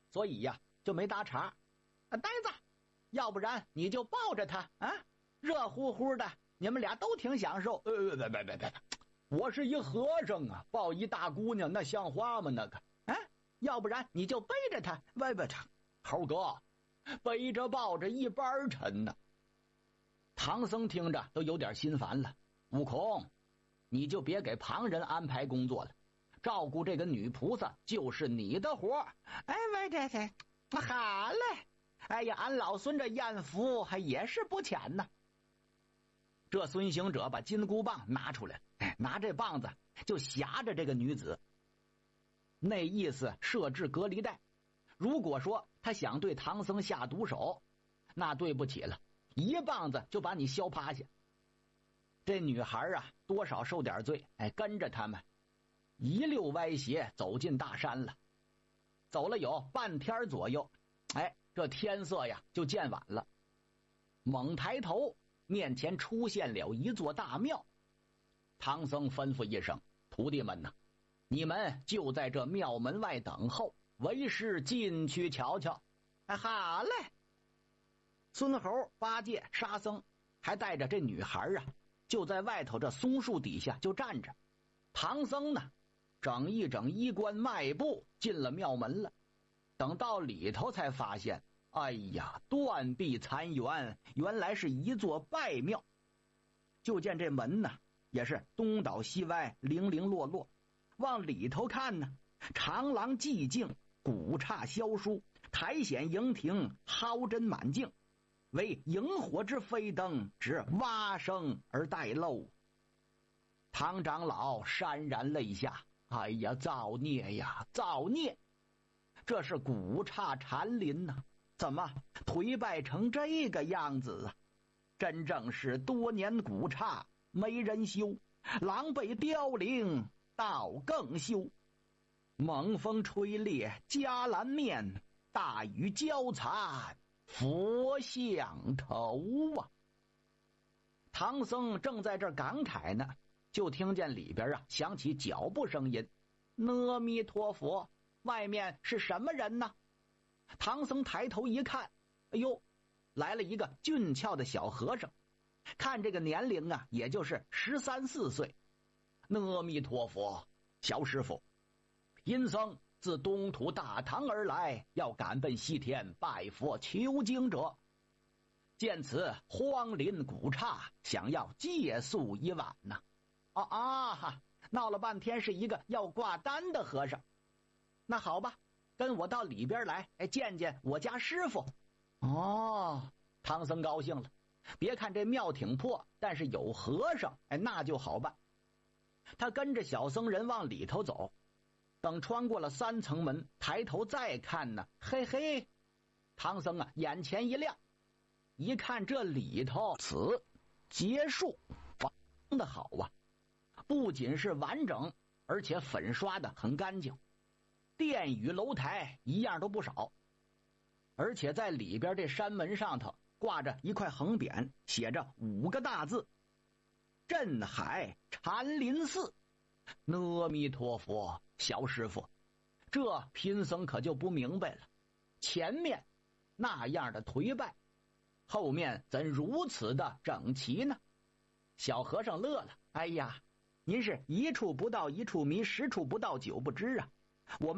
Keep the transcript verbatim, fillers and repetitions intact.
所以呀就没搭茬。啊，呆子，要不然你就抱着他啊，热乎乎的，你们俩都挺享受。 呃，别别别别，我是一和尚啊，抱一大姑娘那像话吗？那个， 啊，要不然你就背着他。 喂喂，猴哥，背着抱着一般沉呢。 唐僧听着都有点心烦了。悟空，你就别给旁人安排工作了，照顾这个女菩萨就是你的活。哎喂，这这，好嘞。哎呀，俺老孙这艳福还也是不浅呢。这孙行者把金箍棒拿出来，哎，拿这棒子就挟着这个女子，那意思设置隔离带。如果说他想对唐僧下毒手，那对不起了，一棒子就把你削趴下。这女孩啊，多少受点罪，哎，跟着他们一溜歪斜走进大山了。走了有半天左右，哎，这天色呀就渐晚了。猛抬头，面前出现了一座大庙。唐僧吩咐一声：“徒弟们呐，你们就在这庙门外等候，为师进去瞧瞧。”哎，好嘞。孙猴、八戒、沙僧还带着这女孩啊，就在外头这松树底下就站着。唐僧呢，整一整衣冠，迈步进了庙门了。等到里头才发现，哎呀，断壁残垣，原来是一座拜庙。就见这门呢，也是东倒西歪，零零落落。往里头看呢，长廊寂静，古刹萧疏，苔藓营亭，蒿针满径，为萤火之飞灯，只蛙声而带漏。唐长老潸然泪下，哎呀，造孽呀，造孽！这是古刹禅林呐、啊，怎么颓败成这个样子啊？真正是多年古刹没人修，狼狈凋零道更休。猛风吹裂伽蓝面，大雨交残佛像头啊！唐僧正在这感慨呢，就听见里边啊响起脚步声音。阿弥陀佛，外面是什么人呢？唐僧抬头一看，哎呦，来了一个俊俏的小和尚，看这个年龄啊，也就是十三四岁。阿弥陀佛，小师傅，贫僧自东土大唐而来，要赶奔西天拜佛求经者，见此荒林古刹，想要借宿一晚呢。啊啊哈！闹了半天是一个要挂单的和尚。那好吧，跟我到里边来，哎，见见我家师傅。哦，唐僧高兴了。别看这庙挺破，但是有和尚，哎，那就好办。他跟着小僧人往里头走，等穿过了三层门，抬头再看呢，嘿嘿，唐僧啊眼前一亮，一看这里头，此结束放的好啊，不仅是完整，而且粉刷的很干净，殿宇楼台一样都不少，而且在里边这山门上头挂着一块横匾，写着五个大字：镇海禅林寺。阿弥陀佛，小师傅，这贫僧可就不明白了，前面那样的颓败，后面怎如此的整齐呢？小和尚乐了，哎呀，您是一处不到一处迷，十处不到九不知啊。我们